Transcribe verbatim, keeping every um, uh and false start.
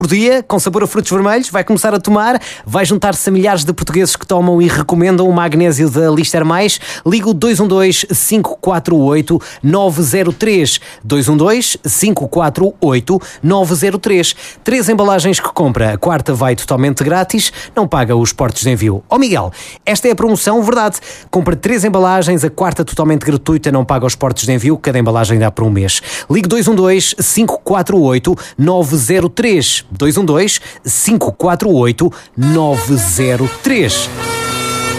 por dia, com sabor a frutos vermelhos, vai começar a tomar, vai juntar-se a milhares de portugueses que tomam e recomendam o magnésio da Lister Mais. Liga o dois um dois, cinco quatro oito, nove zero três. dois um dois, cinco quatro oito, nove zero três. Três embalagens que compra, a quarta vai totalmente grátis, não paga os portos de envio. Ó Miguel, esta é a promoção, verdade. Compra três embalagens, a quarta totalmente gratuita, não paga os portos de envio, cada embalagem dá por um mês. Ligue dois um dois, cinco quatro oito, nove zero três. dois um dois, cinco quatro oito, nove zero três.